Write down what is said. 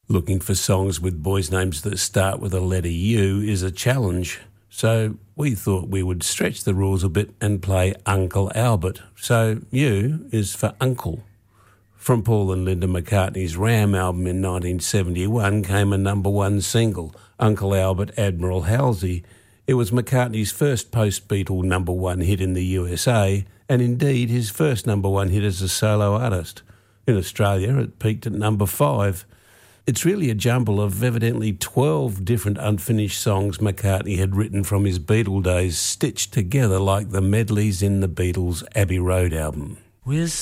Looking for songs with boys' names that start with a letter U is a challenge, so we thought we would stretch the rules a bit and play Uncle Albert. So U is for uncle. From Paul and Linda McCartney's Ram album in 1971 came a number one single, Uncle Albert Admiral Halsey. It was McCartney's first post-Beatle number one hit in the USA, and indeed his first number one hit as a solo artist. In Australia, it peaked at number 5. It's really a jumble of evidently 12 different unfinished songs McCartney had written from his Beatle days, stitched together like the medleys in the Beatles' Abbey Road album. We're